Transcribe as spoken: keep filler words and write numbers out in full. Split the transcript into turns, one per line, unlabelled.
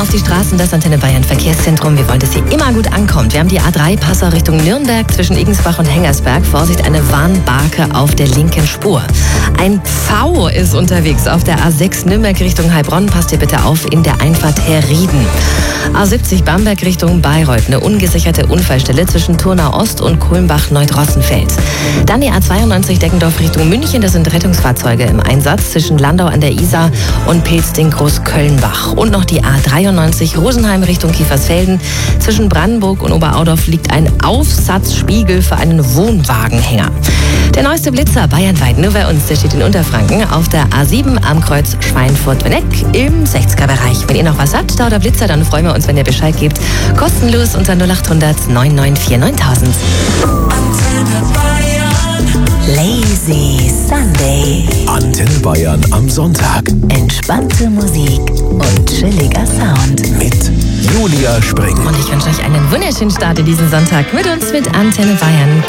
auf die Straßen des Antenne Bayern Verkehrszentrum. Wir wollen, dass hier immer gut ankommt. Wir haben die A drei Passau Richtung Nürnberg zwischen Igensbach und Hengersberg. Vorsicht, eine Warnbarke auf der linken Spur. Ein Pfau ist unterwegs auf der A sechs Nürnberg Richtung Heilbronn. Passt ihr bitte auf in der Einfahrt Herrieden. A siebzig Bamberg Richtung Bayreuth. Eine ungesicherte Unfallstelle zwischen Turnau Ost und Kulmbach-Neudrossenfeld. Dann die A zweiundneunzig Deggendorf Richtung München. Das sind Rettungsfahrzeuge im Einsatz zwischen Landau an der Isar und Pilzding-Großkölnbach. Und noch die A dreiundneunzig Rosenheim Richtung Kiefersfelden. Zwischen Brandenburg und Oberaudorf liegt ein Aufsatzspiegel für einen Wohnwagenhänger. Der neueste Blitzer bayernweit, nur bei uns, der steht in Unterfranken auf der A sieben am Kreuz Schweinfurt-Wenneck im sechziger-Bereich. Wenn ihr noch was habt, da oder Blitzer, dann freuen wir uns, wenn ihr Bescheid gebt. Kostenlos unter null acht hundert neun neun vier neuntausend.
Lazy Sunday.
Antenne Bayern am Sonntag.
Entspannte Musik und chilliger Sound.
Mit Julia Spring.
Und ich wünsche euch einen wunderschönen Start in diesen Sonntag mit uns, mit Antenne Bayern.